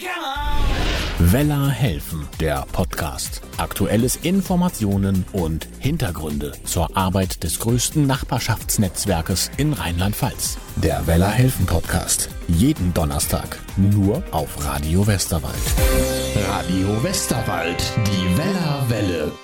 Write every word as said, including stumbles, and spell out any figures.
Weller helfen, der Podcast. Aktuelles Informationen und Hintergründe zur Arbeit des größten Nachbarschaftsnetzwerkes in Rheinland-Pfalz. Der Weller helfen Podcast. Jeden Donnerstag. Nur auf Radio Westerwald. Radio Westerwald. Die Weller Welle.